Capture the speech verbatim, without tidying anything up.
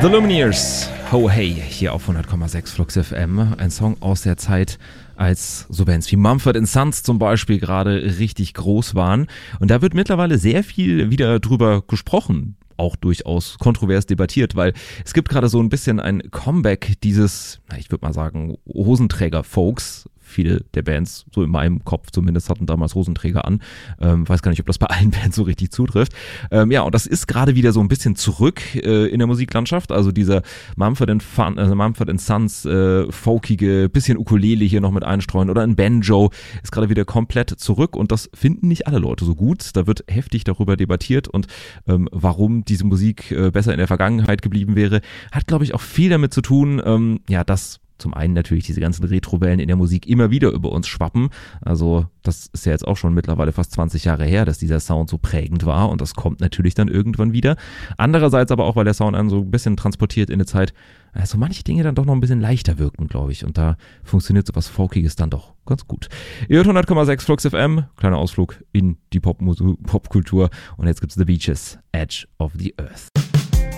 The Lumineers, Ho Hey, hier auf hundert Komma sechs Flux F M. Ein Song aus der Zeit, als so Bands wie Mumford and Sons zum Beispiel gerade richtig groß waren. Und da wird mittlerweile sehr viel wieder drüber gesprochen. Auch durchaus kontrovers debattiert, weil es gibt gerade so ein bisschen ein Comeback dieses, ich würde mal sagen, Hosenträger-Folks. Viele der Bands, so in meinem Kopf zumindest, hatten damals Hosenträger an. Ähm, weiß gar nicht, ob das bei allen Bands so richtig zutrifft. Ähm, ja, und das ist gerade wieder so ein bisschen zurück äh, in der Musiklandschaft. Also dieser Mumford and, Fun, äh, Mumford and Sons äh, folkige, bisschen Ukulele hier noch mit einstreuen oder ein Banjo ist gerade wieder komplett zurück und das finden nicht alle Leute so gut. Da wird heftig darüber debattiert und ähm, warum diese Musik äh, besser in der Vergangenheit geblieben wäre, hat, glaube ich, auch viel damit zu tun, ähm, ja, dass zum einen natürlich diese ganzen Retrowellen in der Musik immer wieder über uns schwappen. Also das ist ja jetzt auch schon mittlerweile fast zwanzig Jahre her, dass dieser Sound so prägend war und das kommt natürlich dann irgendwann wieder. Andererseits aber auch, weil der Sound einen so ein bisschen transportiert in eine Zeit, also manche Dinge dann doch noch ein bisschen leichter wirken, glaube ich. Und da funktioniert sowas Folkiges dann doch ganz gut. Ihr hört hundert Komma sechs Flux F M, kleiner Ausflug in die Popkultur. Und jetzt gibt's The Beaches, Edge of the Earth.